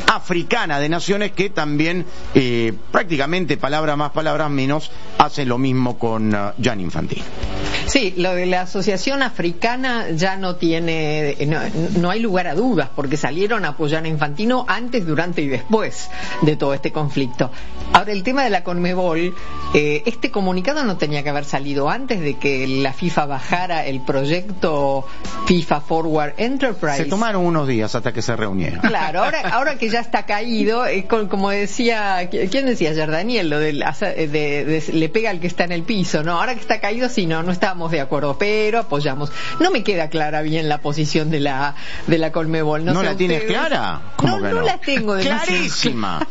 Africana de Naciones, que también prácticamente palabras más, palabras menos, hace lo mismo con Gianni Infantino. Sí, lo de la Asociación Africana ya no tiene, no hay lugar a dudas, porque salieron a apoyar a Infantino antes, durante y después de todo este conflicto. Ahora, el tema de la Conmebol, este comunicado no tenía que haber salido antes de que la FIFA bajara el proyecto FIFA Forward Enterprise. Se tomaron unos días hasta que se reunieron. Claro, ahora que ya está caído, como decía, ¿quién decía ayer? Daniel, lo de le pega al que está en el piso, ¿no? Ahora que está caído, sí, no estábamos de acuerdo, pero apoyamos. No me queda clara bien la posición de la Conmebol. ¿No la tienes clara? ¿Cómo que no? No la tengo clarísima.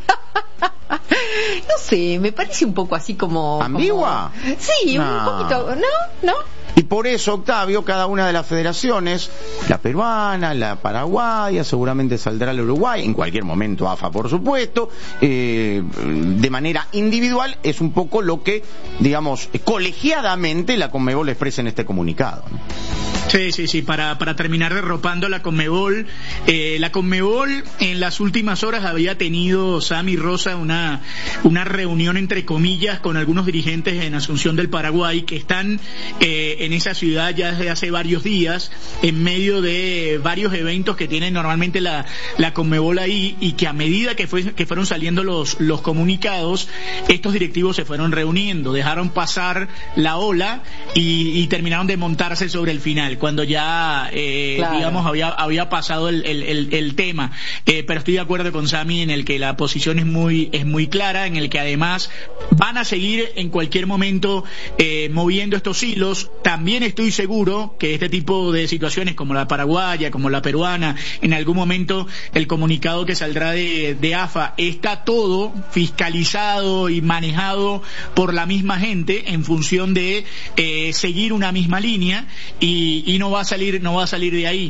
No sé, me parece un poco así como... ¿ambigua? Sí, un poquito, ¿no? Y por eso, Octavio, cada una de las federaciones, la peruana, la paraguaya, seguramente saldrá el Uruguay, en cualquier momento AFA, por supuesto, de manera individual, es un poco lo que, digamos, colegiadamente la Conmebol expresa en este comunicado, ¿no? Sí, para terminar derropando la Conmebol en las últimas horas había tenido, Sammy Rosa, una reunión entre comillas con algunos dirigentes en Asunción del Paraguay que están en esa ciudad ya desde hace varios días, en medio de varios eventos que tiene normalmente la Conmebol ahí, y que a medida que fueron saliendo los comunicados, estos directivos se fueron reuniendo, dejaron pasar la ola y terminaron de montarse sobre el final, cuando ya claro, digamos había pasado el tema, pero estoy de acuerdo con Sammy en el que la posición es muy clara, en el que además van a seguir en cualquier momento moviendo estos hilos. También estoy seguro que este tipo de situaciones como la paraguaya, como la peruana, en algún momento el comunicado que saldrá de AFA está todo fiscalizado y manejado por la misma gente en función de seguir una misma línea, y no va a salir de ahí.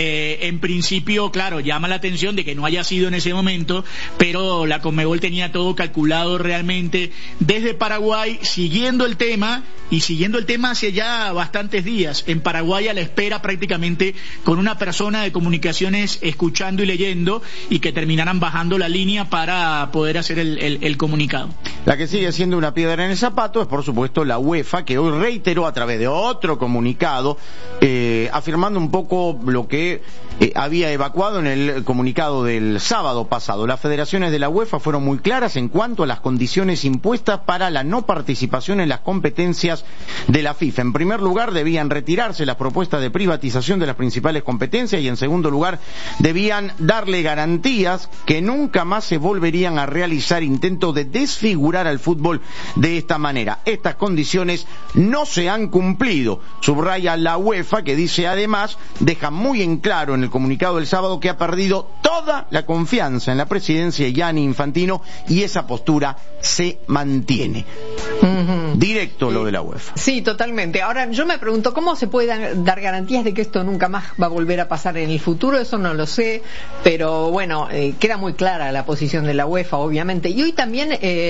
En principio, claro, llama la atención de que no haya sido en ese momento, pero la Conmebol tenía todo calculado realmente desde Paraguay, siguiendo el tema hace ya bastantes días. En Paraguay a la espera prácticamente con una persona de comunicaciones escuchando y leyendo, y que terminaran bajando la línea para poder hacer el comunicado. La que sigue siendo una piedra en el zapato es, por supuesto, la UEFA, que hoy reiteró a través de otro comunicado, afirmando un poco lo que había evacuado en el comunicado del sábado pasado. Las federaciones de la UEFA fueron muy claras en cuanto a las condiciones impuestas para la no participación en las competencias de la FIFA. En primer lugar, debían retirarse las propuestas de privatización de las principales competencias, y en segundo lugar, debían darle garantías que nunca más se volverían a realizar intentos de desfigurar al fútbol de esta manera. Estas condiciones no se han cumplido, subraya la UEFA, que dice además, deja muy en claro en el comunicado del sábado, que ha perdido toda la confianza en la presidencia de Gianni Infantino, y esa postura se mantiene. Directo lo de la UEFA. Sí, totalmente. Ahora, yo me pregunto, ¿cómo se pueden dar garantías de que esto nunca más va a volver a pasar en el futuro? Eso no lo sé, pero bueno, queda muy clara la posición de la UEFA, obviamente. Y hoy también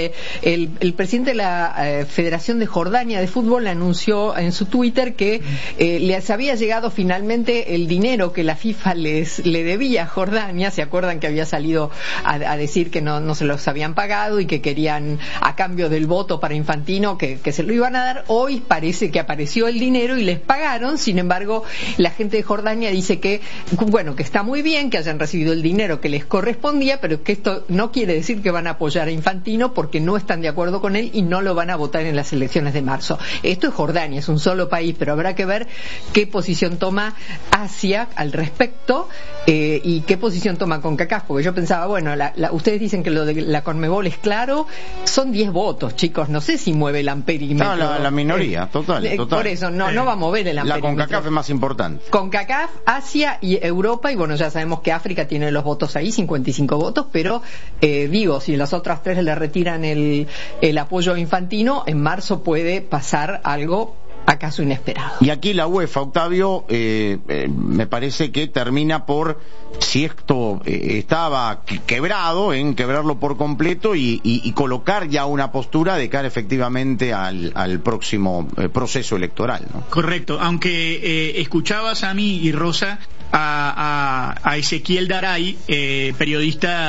el presidente de la Federación de Jordania de Fútbol anunció en su Twitter que les había llegado finalmente el dinero que la FIFA le debía a Jordania. ¿Se acuerdan que había salido a decir que no se los habían pagado y que querían, a cambio del voto para Infantino, que se lo iban a dar? Hoy parece que apareció el dinero y les pagaron. Sin embargo, la gente de Jordania dice que está muy bien que hayan recibido el dinero que les correspondía, pero que esto no quiere decir que van a apoyar a Infantino, porque no están de acuerdo con él y no lo van a votar en las elecciones de marzo. Esto es Jordania, es un solo país, pero habrá que ver qué posición toma Asia al respecto, y qué posición toma CONCACAF, porque yo pensaba, ustedes dicen que lo de la Conmebol es claro, son 10 votos, chicos, no sé si mueve el amperímetro. No, la minoría, total. Por eso, no va a mover el amperímetro. La CONCACAF es más importante. CONCACAF, Asia y Europa, y ya sabemos que África tiene los votos ahí, 55 votos, pero si las otras tres le retiran el apoyo a Infantino, en marzo puede pasar algo acaso inesperado. Y aquí la UEFA, Octavio, me parece que termina por, si esto estaba quebrado, en quebrarlo por completo y colocar ya una postura de cara efectivamente al próximo proceso electoral, ¿no? Correcto, aunque escuchaba Sammy y Rosa a Ezequiel Daray, periodista